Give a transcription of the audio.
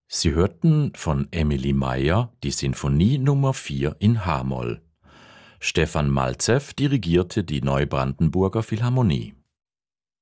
Sie hörten von Emilie Meyer die Sinfonie Nummer 4 in H-Moll. Stefan Malzew dirigierte die Neubrandenburger Philharmonie.